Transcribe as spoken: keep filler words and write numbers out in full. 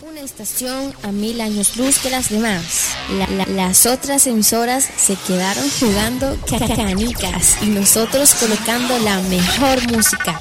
Una estación a mil años luz de las demás. La- la- las otras emisoras se quedaron jugando ca- canicas y nosotros colocando la mejor música.